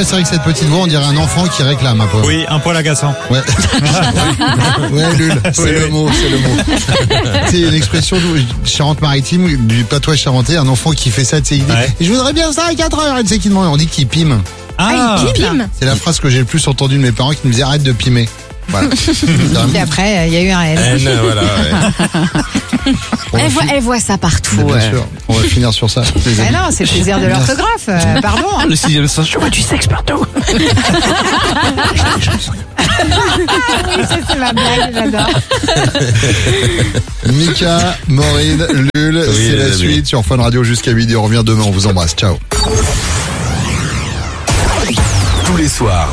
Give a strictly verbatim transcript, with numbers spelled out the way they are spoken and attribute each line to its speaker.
Speaker 1: Après, c'est vrai que cette petite voix, on dirait un enfant qui réclame un peu.
Speaker 2: Oui, un poil agaçant.
Speaker 1: Ouais. Ouais, Lul, c'est
Speaker 2: Oui,
Speaker 1: le
Speaker 2: oui.
Speaker 1: mot, c'est le mot. C'est une expression de Charente-Maritime, du patois charentais, un enfant qui fait ça, tu sais, il dit,
Speaker 2: Ouais.
Speaker 1: je voudrais bien ça à quatre heures, et tu sais qu'il demande, on dit qu'il pime.
Speaker 2: Ah,
Speaker 3: Ah, il pime.
Speaker 1: C'est la phrase que j'ai le plus entendue de mes parents qui me disaient, arrête de pimer. Voilà.
Speaker 3: Et après, il y a eu un N.
Speaker 2: N, voilà. Ouais.
Speaker 1: On va
Speaker 3: Elle voit,
Speaker 1: fi-
Speaker 3: elle voit ça partout.
Speaker 1: Mais bien
Speaker 3: ouais.
Speaker 1: sûr, on va finir sur ça. les
Speaker 3: Ah
Speaker 1: amis.
Speaker 3: non, c'est le plaisir de l'orthographe. euh, pardon. hein.
Speaker 4: Le sixième sens, je vois du sexe partout.
Speaker 3: Oui, ça, c'est ma blague, j'adore.
Speaker 1: Mika, Maureen, Lul,
Speaker 2: Oui,
Speaker 1: c'est
Speaker 2: les
Speaker 1: la
Speaker 2: amis.
Speaker 1: suite sur Fun Radio jusqu'à midi. On revient demain, on vous embrasse. Ciao.
Speaker 4: Tous les soirs,